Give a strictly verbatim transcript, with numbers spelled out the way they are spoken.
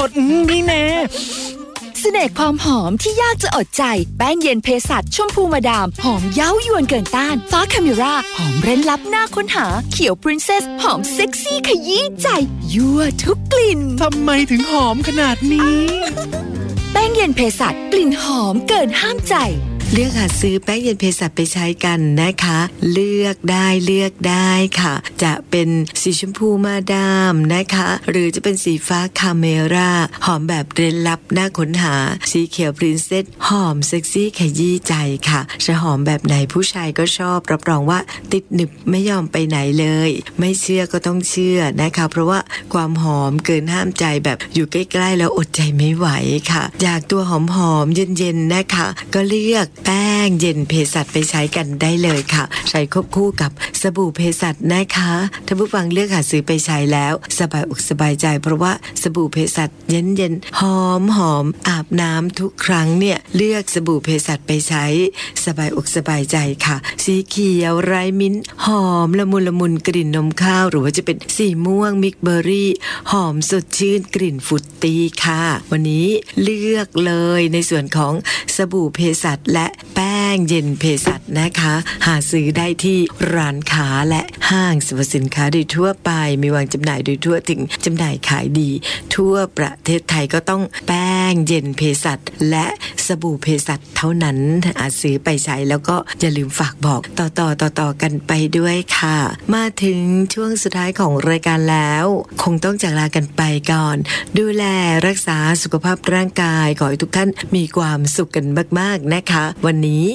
ดนี่แน่เสน่ห์ความหอมที่ยากจะอดใจแป้งเย็นเภสัชชมพูมาดามหอมเย้ายวนเกินต้านฟ้าคาเมราหอมเร้นลับน่าค้นหาเขียวปรินเซสหอมเซ็กซี่ขยี้ใจยั่วทุกกลิ่นทำไมถึงหอมขนาดนี้แป้งเย็นเภสัชกลิ่นหอมเกินห้ามใจเลือกหาซื้อแป้งเย็นเภสัชไปใช้กันนะคะเลือกได้เลือกได้ค่ะจะเป็นสีชมพูมาดามนะคะหรือจะเป็นสีฟ้าคาเมราหอมแบบเร้นลับน่าค้นหาสีเขียวปรินเซสหอมเซ็กซี่ขยี้ใจค่ะจะหอมแบบไหนผู้ชายก็ชอบรับรองว่าติดหนึบไม่ยอมไปไหนเลยไม่เชื่อก็ต้องเชื่อนะคะเพราะว่าความหอมเกินห้ามใจแบบอยู่ใกล้ๆแล้วอดใจไม่ไหวค่ะอยากตัวหอมๆเย็นๆนะคะก็เลือกแป้งเย็นเภสัชไปใช้กันได้เลยค่ะใช้ควบคู่กับสบู่เภสัชนะคะท่านผู้ฟังเลือกหาซื้อไปใช้แล้วสบายอกสบายใจเพราะว่าสบู่เภสัชเย็นๆหอมหอมอาบน้ำทุกครั้งเนี่ยเลือกสบู่เภสัชไปใช้สบายอกสบายใจค่ะสีเขียวไรมิ้นหอมละมุนละมุนกลิ่นนมข้าวหรือว่าจะเป็นสีม่วงมิกเบอร์รี่หอมสดชื่นกลิ่นฟรุตตี้ค่ะวันนี้เลือกเลยในส่วนของสบู่เภสัชและแป้งเย็นเภสัชนะคะหาซื้อได้ที่ร้านค้าและห้างสรรพสินค้าโดยทั่วไปมีวางจำหน่ายโดยทั่วถึงจำหน่ายขายดีทั่วประเทศไทยก็ต้องแป้งเย็นเภสัชและสบู่เภสัชเท่านั้นหาซื้อไปใช้แล้วก็อย่าลืมฝากบอกต่อต่อต่อต่อกันไปด้วยค่ะมาถึงช่วงสุดท้ายของรายการแล้วคงต้องจากลากันไปก่อนดูแลรักษาสุขภาพร่างกายขอให้ทุกท่านมีความสุขกันมากๆนะคะวันนี้